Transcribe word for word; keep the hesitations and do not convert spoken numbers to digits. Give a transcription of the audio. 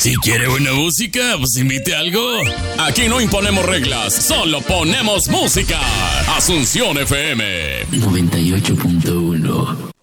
Si quiere buena música, pues invite algo. Aquí no imponemos reglas, solo ponemos música. Asunción F M noventa y ocho punto uno.